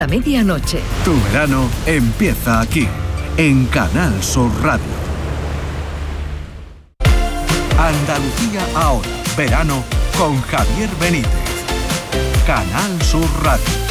A medianoche. Tu verano empieza aquí, en Canal Sur Radio. Andalucía ahora, verano con Javier Benítez. Canal Sur Radio.